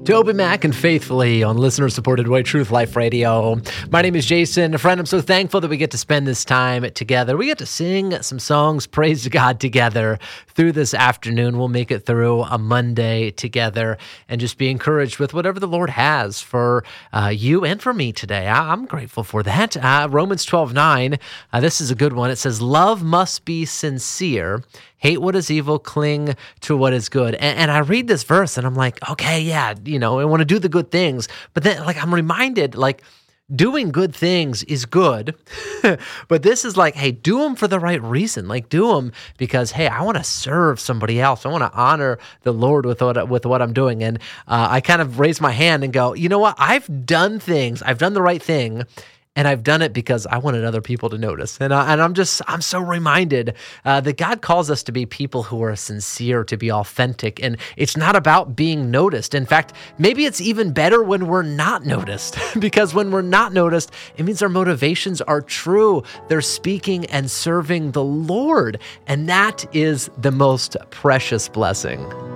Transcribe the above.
Toby Mac and Faithfully on listener-supported White Truth Life Radio. My name is Jason. Friend, I'm so thankful that we get to spend this time together. We get to sing some songs, praise God together through this afternoon. We'll make it through a Monday together and just be encouraged with whatever the Lord has for you and for me today. I'm grateful for that. Romans 12:9, this is a good one. It says, love must be sincere. Hate what is evil, cling to what is good. And I read this verse and I'm like, okay, yeah, I want to do the good things. But then I'm reminded, doing good things is good. But this is hey, do them for the right reason. Do them because, hey, I want to serve somebody else. I want to honor the Lord with what I'm doing. And I kind of raise my hand and go, you know what? I've done things. I've done the right thing. And I've done it because I wanted other people to notice. And I'm so reminded that God calls us to be people who are sincere, to be authentic. And it's not about being noticed. In fact, maybe it's even better when we're not noticed, because when we're not noticed, it means our motivations are true. They're speaking and serving the Lord. And that is the most precious blessing.